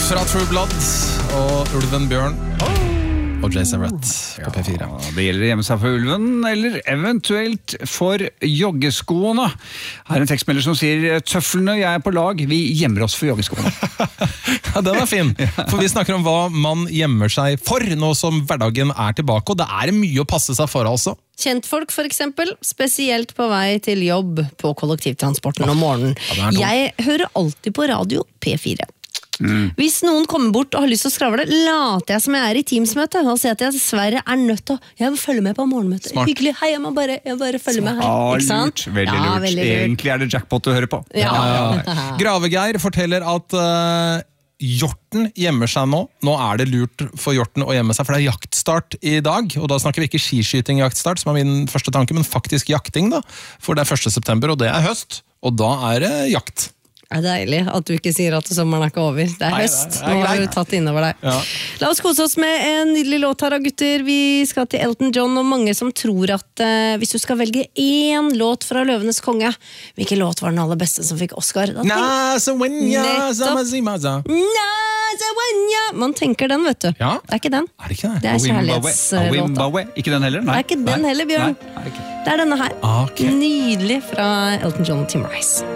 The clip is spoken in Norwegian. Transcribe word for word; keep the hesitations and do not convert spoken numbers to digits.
fra True Blood og Ulven Bjørn og Jay Severett på P fire. Ja, det gjelder å gjemme seg for ulven, eller eventuelt for joggeskoene. Her er en tekstmelder som sier, tøflene, jeg er på lag, vi gjemmer oss for joggeskoene. Ja, den er fin. For vi snakker om hva man gjemmer seg for, nå som hverdagen er tilbake, og det er mye å passe seg for altså. Kjentfolk for eksempel, spesielt på vei til jobb på kollektivtransporten om morgenen. Ja, jeg hører alltid på radio P fire. Mm. Hvis noen kommer bort og har lyst til å skravle, later jeg som jeg er i Teams-møte og sier at jeg dessverre er nødt til å jeg må følge med på morgenmøtet. Smart. Hyggelig, hei, jeg må bare, jeg må bare følge Smart. med her. Ah, ikke sant? lurt, veldig ja, lurt. veldig lurt. Egentlig er det jackpot å høre på. Ja. Ja. Gravegeir forteller at uh, hjorten gjemmer seg nå. Nå er det lurt for hjorten å gjemme seg, for det er jaktstart i dag, og da snakker vi ikke skiskyting jaktstart, som er min første tanke, men faktisk jakting da, for det er første september, og det er høst, og da er det jakt. Det er deilig at du ikke sier at sommeren er ikke over. Det er Nei, høst. det er Nå har greit. du tatt innover deg. Ja. La oss kose oss med en nydelig låt her, gutter. Vi skal til Elton John, og mange som tror at uh, hvis du skal velge én låt fra Løvenes konge, hvilken låt var den aller beste som fikk Oscar? Da tenk- Nasawanya, Nettopp. Samazimaza. Nasawanya! Man tenker den, vet du. Ja. Det er ikke den. Er det ikke det? Det er Wimbawe. kjærlighetslåta. Wimbawe. Ikke den heller? Det Nei. er ikke den heller, Bjørn. Nei, er det ikke. Det er denne her. Ok. Nydelig fra Elton John og Tim Rice.